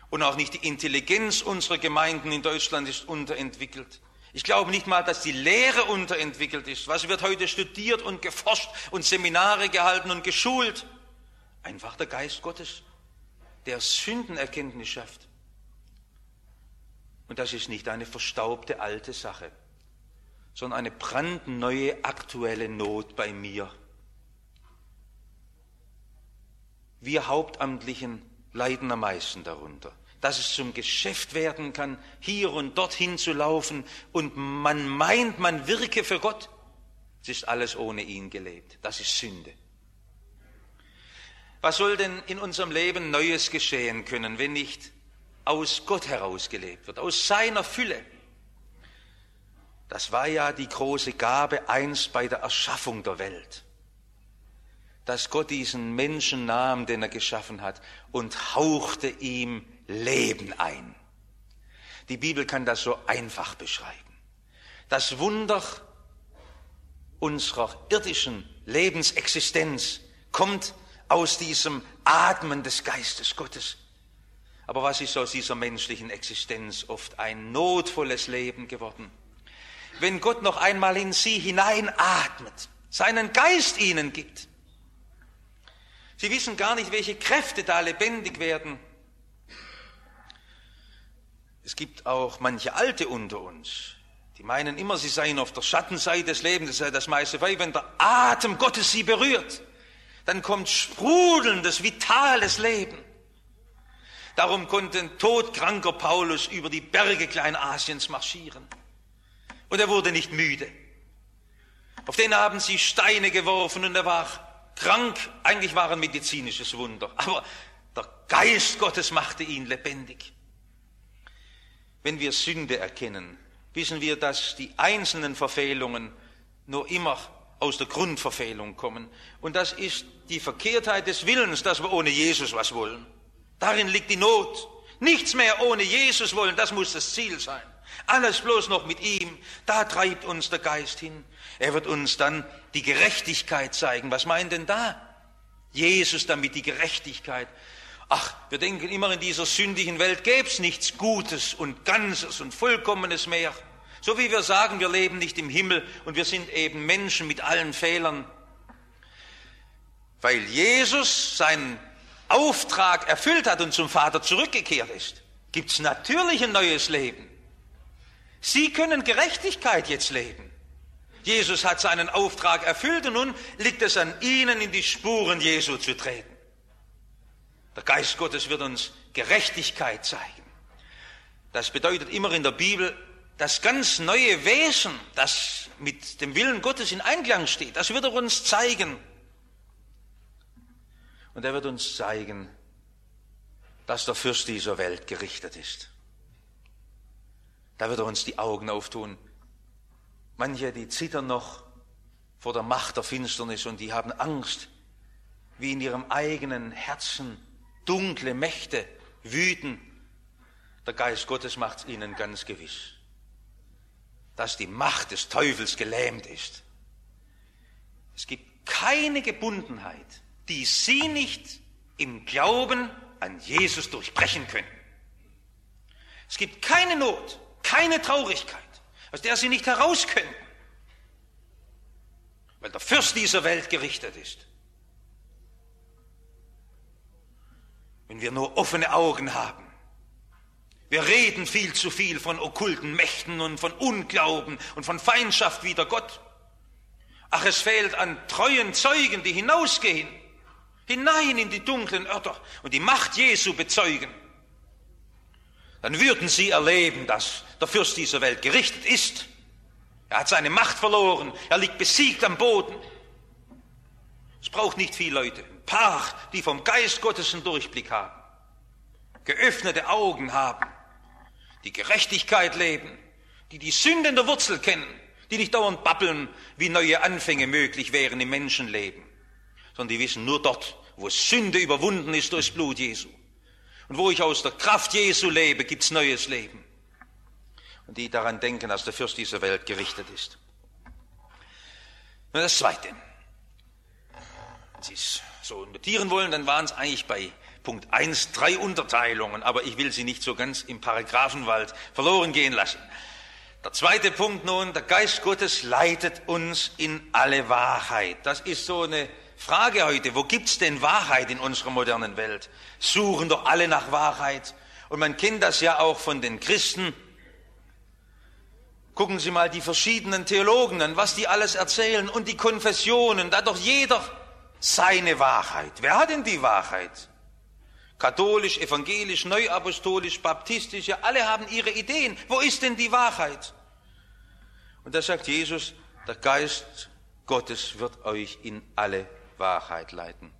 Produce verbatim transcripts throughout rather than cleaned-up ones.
Und auch nicht die Intelligenz unserer Gemeinden in Deutschland ist unterentwickelt. Ich glaube nicht mal, dass die Lehre unterentwickelt ist. Was wird heute studiert und geforscht und Seminare gehalten und geschult? Einfach der Geist Gottes, der Sündenerkenntnis schafft. Und das ist nicht eine verstaubte alte Sache, sondern eine brandneue aktuelle Not bei mir. Wir Hauptamtlichen leiden am meisten darunter, dass es zum Geschäft werden kann, hier und dorthin zu laufen und man meint, man wirke für Gott. Es ist alles ohne ihn gelebt. Das ist Sünde. Was soll denn in unserem Leben Neues geschehen können, wenn nicht aus Gott heraus gelebt wird, aus seiner Fülle? Das war ja die große Gabe einst bei der Erschaffung der Welt, dass Gott diesen Menschen nahm, den er geschaffen hat, und hauchte ihm Leben ein. Die Bibel kann das so einfach beschreiben. Das Wunder unserer irdischen Lebensexistenz kommt aus diesem Atmen des Geistes Gottes. Aber was ist aus dieser menschlichen Existenz oft ein notvolles Leben geworden? Wenn Gott noch einmal in sie hineinatmet, seinen Geist ihnen gibt. Sie wissen gar nicht, welche Kräfte da lebendig werden. Es gibt auch manche Alte unter uns, die meinen immer, sie seien auf der Schattenseite des Lebens, das sei das meiste, weil wenn der Atem Gottes sie berührt, dann kommt sprudelndes, vitales Leben. Darum konnte ein todkranker Paulus über die Berge Kleinasiens marschieren. Und er wurde nicht müde. Auf den haben sie Steine geworfen und er war krank. Eigentlich war ein medizinisches Wunder. Aber der Geist Gottes machte ihn lebendig. Wenn wir Sünde erkennen, wissen wir, dass die einzelnen Verfehlungen nur immer aus der Grundverfehlung kommen. Und das ist die Verkehrtheit des Willens, dass wir ohne Jesus was wollen. Darin liegt die Not. Nichts mehr ohne Jesus wollen, das muss das Ziel sein. Alles bloß noch mit ihm, da treibt uns der Geist hin. Er wird uns dann die Gerechtigkeit zeigen. Was meint denn da? Jesus damit die Gerechtigkeit. Ach, wir denken immer, in dieser sündigen Welt gäbe es nichts Gutes und Ganzes und Vollkommenes mehr. So wie wir sagen, wir leben nicht im Himmel und wir sind eben Menschen mit allen Fehlern. Weil Jesus seinen Auftrag erfüllt hat und zum Vater zurückgekehrt ist, gibt es natürlich ein neues Leben. Sie können Gerechtigkeit jetzt leben. Jesus hat seinen Auftrag erfüllt und nun liegt es an ihnen, in die Spuren Jesu zu treten. Der Geist Gottes wird uns Gerechtigkeit zeigen. Das bedeutet immer in der Bibel, das ganz neue Wesen, das mit dem Willen Gottes in Einklang steht, das wird er uns zeigen. Und er wird uns zeigen, dass der Fürst dieser Welt gerichtet ist. Da wird er uns die Augen auftun. Manche, die zittern noch vor der Macht der Finsternis und die haben Angst, wie in ihrem eigenen Herzen dunkle Mächte wüten. Der Geist Gottes macht es ihnen ganz gewiss, dass die Macht des Teufels gelähmt ist. Es gibt keine Gebundenheit, die sie nicht im Glauben an Jesus durchbrechen können. Es gibt keine Not, keine Traurigkeit, aus der sie nicht heraus können, weil der Fürst dieser Welt gerichtet ist. Wenn wir nur offene Augen haben. Wir reden viel zu viel von okkulten Mächten und von Unglauben und von Feindschaft wider Gott. Ach, es fehlt an treuen Zeugen, die hinausgehen, hinein in die dunklen Örter und die Macht Jesu bezeugen. Dann würden sie erleben, dass der Fürst dieser Welt gerichtet ist. Er hat seine Macht verloren, er liegt besiegt am Boden. Es braucht nicht viele Leute, ein paar, die vom Geist Gottes einen Durchblick haben, geöffnete Augen haben, die Gerechtigkeit leben, die die Sünde in der Wurzel kennen, die nicht dauernd babbeln, wie neue Anfänge möglich wären im Menschenleben, sondern die wissen, nur dort, wo Sünde überwunden ist durchs Blut Jesu und wo ich aus der Kraft Jesu lebe, gibt's neues Leben. Und die daran denken, dass der Fürst dieser Welt gerichtet ist. Und das Zweite, wenn Sie es so notieren wollen, dann waren es eigentlich bei Punkt eins drei Unterteilungen, aber ich will sie nicht so ganz im Paragraphenwald verloren gehen lassen. Der zweite Punkt nun, der Geist Gottes leitet uns in alle Wahrheit. Das ist so eine Frage heute, wo gibt's denn Wahrheit in unserer modernen Welt? Suchen doch alle nach Wahrheit. Und man kennt das ja auch von den Christen. Gucken Sie mal die verschiedenen Theologen an, was die alles erzählen und die Konfessionen, da hat doch jeder seine Wahrheit. Wer hat denn die Wahrheit? Katholisch, evangelisch, neuapostolisch, baptistisch, ja, alle haben ihre Ideen. Wo ist denn die Wahrheit? Und da sagt Jesus, der Geist Gottes wird euch in alle Wahrheit leiten.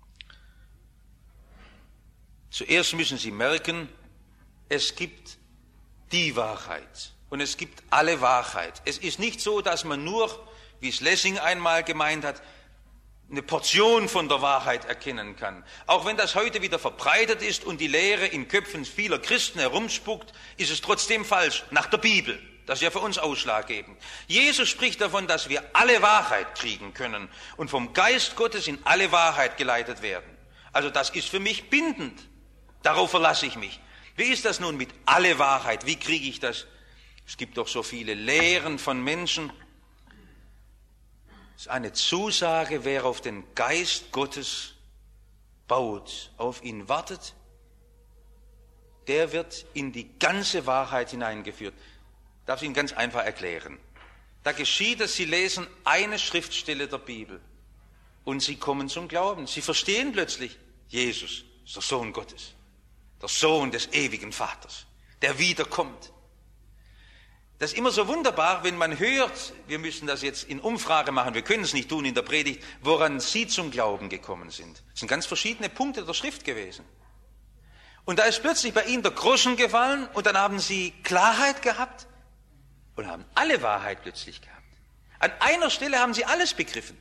Zuerst müssen Sie merken, es gibt die Wahrheit. Und es gibt alle Wahrheit. Es ist nicht so, dass man nur, wie es Lessing einmal gemeint hat, eine Portion von der Wahrheit erkennen kann. Auch wenn das heute wieder verbreitet ist und die Lehre in Köpfen vieler Christen herumspuckt, ist es trotzdem falsch, nach der Bibel. Das ist ja für uns ausschlaggebend. Jesus spricht davon, dass wir alle Wahrheit kriegen können und vom Geist Gottes in alle Wahrheit geleitet werden. Also das ist für mich bindend. Darauf verlasse ich mich. Wie ist das nun mit alle Wahrheit? Wie kriege ich das? Es gibt doch so viele Lehren von Menschen. Es ist eine Zusage, wer auf den Geist Gottes baut, auf ihn wartet, der wird in die ganze Wahrheit hineingeführt. Ich darf es Ihnen ganz einfach erklären. Da geschieht es, Sie lesen eine Schriftstelle der Bibel und Sie kommen zum Glauben. Sie verstehen plötzlich, Jesus ist der Sohn Gottes, der Sohn des ewigen Vaters, der wiederkommt. Das ist immer so wunderbar, wenn man hört, wir müssen das jetzt in Umfrage machen, wir können es nicht tun in der Predigt, woran Sie zum Glauben gekommen sind. Das sind ganz verschiedene Punkte der Schrift gewesen. Und da ist plötzlich bei Ihnen der Groschen gefallen und dann haben Sie Klarheit gehabt und haben alle Wahrheit plötzlich gehabt. An einer Stelle haben Sie alles begriffen.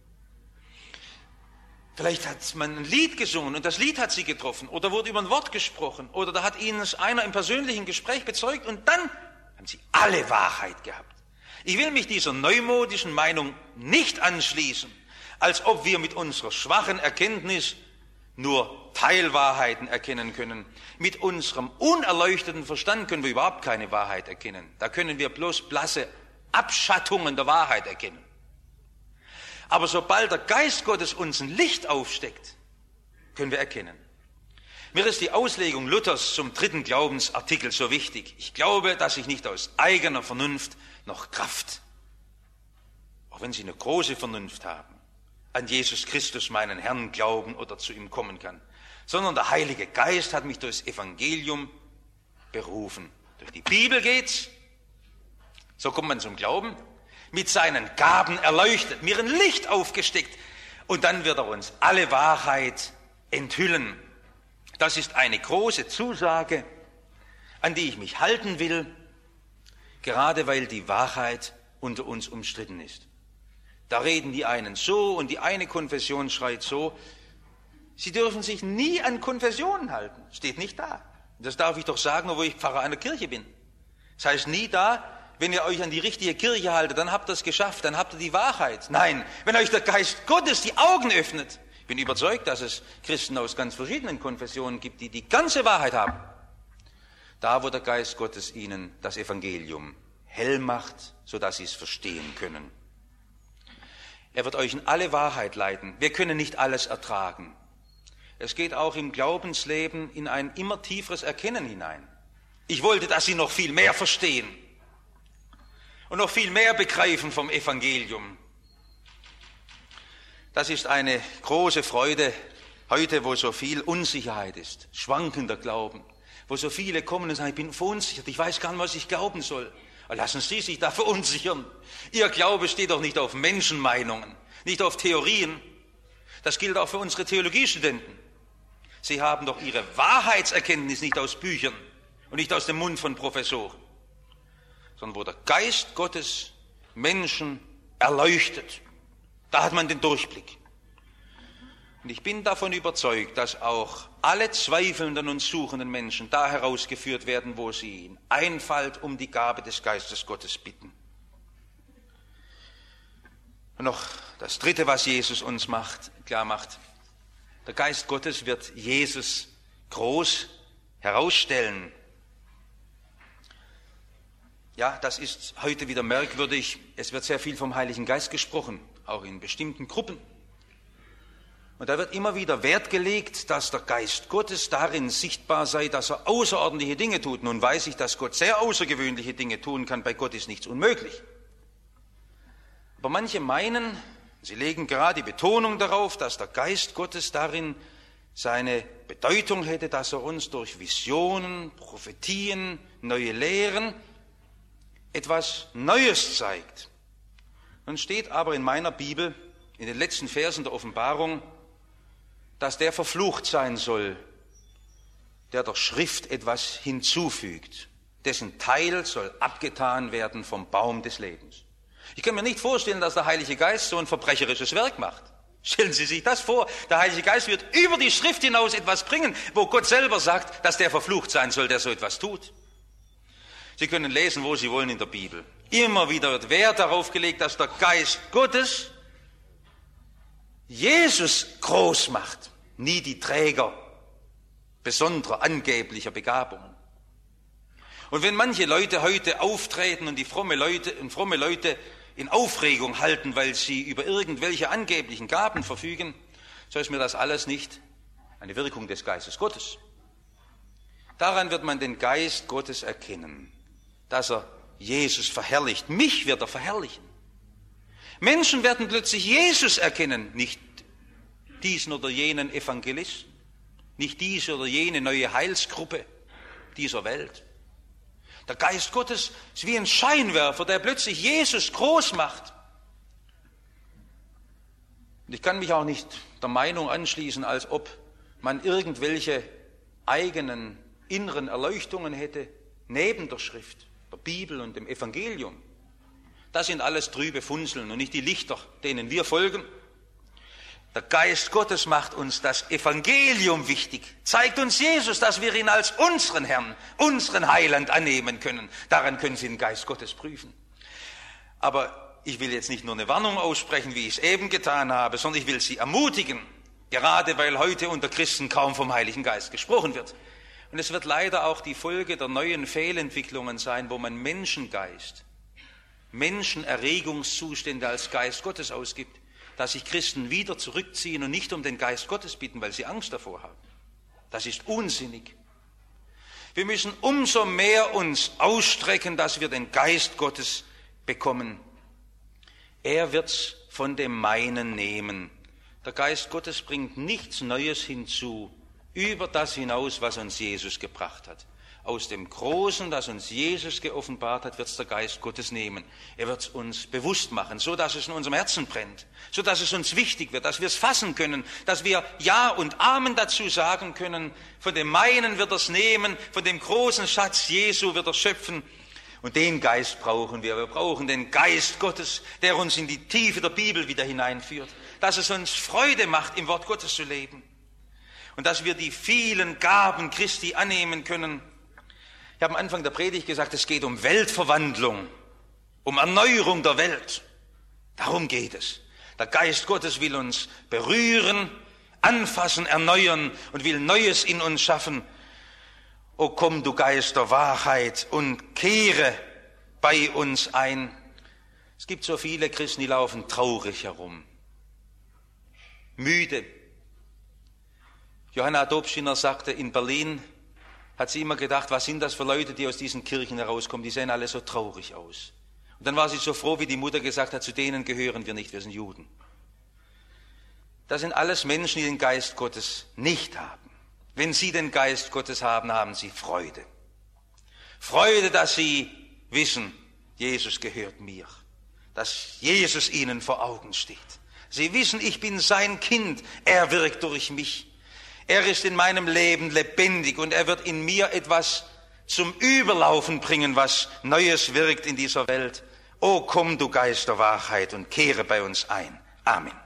Vielleicht hat man ein Lied gesungen und das Lied hat Sie getroffen oder wurde über ein Wort gesprochen oder da hat Ihnen einer im persönlichen Gespräch bezeugt und dann haben Sie alle Wahrheit gehabt. Ich will mich dieser neumodischen Meinung nicht anschließen, als ob wir mit unserer schwachen Erkenntnis nur Teilwahrheiten erkennen können. Mit unserem unerleuchteten Verstand können wir überhaupt keine Wahrheit erkennen. Da können wir bloß blasse Abschattungen der Wahrheit erkennen. Aber sobald der Geist Gottes uns ein Licht aufsteckt, können wir erkennen. Mir ist die Auslegung Luthers zum dritten Glaubensartikel so wichtig. Ich glaube, dass ich nicht aus eigener Vernunft noch Kraft, auch wenn Sie eine große Vernunft haben, an Jesus Christus, meinen Herrn, glauben oder zu ihm kommen kann, sondern der Heilige Geist hat mich durchs Evangelium berufen. Durch die Bibel geht's, so kommt man zum Glauben, mit seinen Gaben erleuchtet, mir ein Licht aufgesteckt und dann wird er uns alle Wahrheit enthüllen. Das ist eine große Zusage, an die ich mich halten will, gerade weil die Wahrheit unter uns umstritten ist. Da reden die einen so und die eine Konfession schreit so. Sie dürfen sich nie an Konfessionen halten, steht nicht da. Das darf ich doch sagen, obwohl ich Pfarrer einer Kirche bin. Das heißt nie da, wenn ihr euch an die richtige Kirche haltet, dann habt ihr es geschafft, dann habt ihr die Wahrheit. Nein, wenn euch der Geist Gottes die Augen öffnet, ich bin überzeugt, dass es Christen aus ganz verschiedenen Konfessionen gibt, die die ganze Wahrheit haben. Da, wo der Geist Gottes ihnen das Evangelium hell macht, sodass sie es verstehen können. Er wird euch in alle Wahrheit leiten. Wir können nicht alles ertragen. Es geht auch im Glaubensleben in ein immer tieferes Erkennen hinein. Ich wollte, dass Sie noch viel mehr verstehen und noch viel mehr begreifen vom Evangelium. Das ist eine große Freude heute, wo so viel Unsicherheit ist, schwankender Glauben, wo so viele kommen und sagen, ich bin verunsichert, ich weiß gar nicht, was ich glauben soll. Lassen Sie sich da verunsichern. Ihr Glaube steht doch nicht auf Menschenmeinungen, nicht auf Theorien. Das gilt auch für unsere Theologiestudenten. Sie haben doch ihre Wahrheitserkenntnis nicht aus Büchern und nicht aus dem Mund von Professoren, sondern wo der Geist Gottes Menschen erleuchtet. Da hat man den Durchblick. Und ich bin davon überzeugt, dass auch alle zweifelnden und suchenden Menschen da herausgeführt werden, wo sie in Einfalt um die Gabe des Geistes Gottes bitten. Und noch das Dritte, was Jesus uns macht, klar macht. Der Geist Gottes wird Jesus groß herausstellen. Ja, das ist heute wieder merkwürdig. Es wird sehr viel vom Heiligen Geist gesprochen, auch in bestimmten Gruppen. Und da wird immer wieder Wert gelegt, dass der Geist Gottes darin sichtbar sei, dass er außerordentliche Dinge tut. Nun weiß ich, dass Gott sehr außergewöhnliche Dinge tun kann. Bei Gott ist nichts unmöglich. Aber manche meinen, sie legen gerade die Betonung darauf, dass der Geist Gottes darin seine Bedeutung hätte, dass er uns durch Visionen, Prophetien, neue Lehren etwas Neues zeigt. Nun steht aber in meiner Bibel, in den letzten Versen der Offenbarung, dass der verflucht sein soll, der der Schrift etwas hinzufügt. Dessen Teil soll abgetan werden vom Baum des Lebens. Ich kann mir nicht vorstellen, dass der Heilige Geist so ein verbrecherisches Werk macht. Stellen Sie sich das vor, der Heilige Geist wird über die Schrift hinaus etwas bringen, wo Gott selber sagt, dass der verflucht sein soll, der so etwas tut. Sie können lesen, wo Sie wollen in der Bibel. Immer wieder wird Wert darauf gelegt, dass der Geist Gottes Jesus groß macht, nie die Träger besonderer angeblicher Begabungen. Und wenn manche Leute heute auftreten und die fromme Leute, und fromme Leute in Aufregung halten, weil sie über irgendwelche angeblichen Gaben verfügen, so ist mir das alles nicht eine Wirkung des Geistes Gottes. Daran wird man den Geist Gottes erkennen, dass er Jesus verherrlicht. Mich wird er verherrlichen. Menschen werden plötzlich Jesus erkennen, nicht diesen oder jenen Evangelisten, nicht diese oder jene neue Heilsgruppe dieser Welt. Der Geist Gottes ist wie ein Scheinwerfer, der plötzlich Jesus groß macht. Und ich kann mich auch nicht der Meinung anschließen, als ob man irgendwelche eigenen inneren Erleuchtungen hätte, neben der Schrift, der Bibel und dem Evangelium. Das sind alles trübe Funzeln und nicht die Lichter, denen wir folgen. Der Geist Gottes macht uns das Evangelium wichtig, zeigt uns Jesus, dass wir ihn als unseren Herrn, unseren Heiland annehmen können. Daran können Sie den Geist Gottes prüfen. Aber ich will jetzt nicht nur eine Warnung aussprechen, wie ich es eben getan habe, sondern ich will Sie ermutigen, gerade weil heute unter Christen kaum vom Heiligen Geist gesprochen wird. Und es wird leider auch die Folge der neuen Fehlentwicklungen sein, wo man Menschengeist, Menschenerregungszustände als Geist Gottes ausgibt, dass sich Christen wieder zurückziehen und nicht um den Geist Gottes bitten, weil sie Angst davor haben. Das ist unsinnig. Wir müssen umso mehr uns ausstrecken, dass wir den Geist Gottes bekommen. Er wird's von dem Meinen nehmen. Der Geist Gottes bringt nichts Neues hinzu, über das hinaus, was uns Jesus gebracht hat. Aus dem Großen, das uns Jesus geoffenbart hat, wird es der Geist Gottes nehmen. Er wird es uns bewusst machen, so dass es in unserem Herzen brennt, so dass es uns wichtig wird, dass wir es fassen können, dass wir Ja und Amen dazu sagen können. Von dem Meinen wird er es nehmen, von dem großen Schatz Jesu wird er schöpfen. Und den Geist brauchen wir. Wir brauchen den Geist Gottes, der uns in die Tiefe der Bibel wieder hineinführt, dass es uns Freude macht, im Wort Gottes zu leben. Und dass wir die vielen Gaben Christi annehmen können. Ich habe am Anfang der Predigt gesagt, es geht um Weltverwandlung, um Erneuerung der Welt. Darum geht es. Der Geist Gottes will uns berühren, anfassen, erneuern und will Neues in uns schaffen. O komm, du Geist der Wahrheit, und kehre bei uns ein. Es gibt so viele Christen, die laufen traurig herum, müde. Johanna Dobschiner sagte, in Berlin hat sie immer gedacht, was sind das für Leute, die aus diesen Kirchen herauskommen, die sehen alle so traurig aus. Und dann war sie so froh, wie die Mutter gesagt hat, zu denen gehören wir nicht, wir sind Juden. Das sind alles Menschen, die den Geist Gottes nicht haben. Wenn sie den Geist Gottes haben, haben sie Freude. Freude, dass sie wissen, Jesus gehört mir, dass Jesus ihnen vor Augen steht. Sie wissen, ich bin sein Kind, er wirkt durch mich. Er ist in meinem Leben lebendig und er wird in mir etwas zum Überlaufen bringen, was Neues wirkt in dieser Welt. O komm, du Geist der Wahrheit, und kehre bei uns ein. Amen.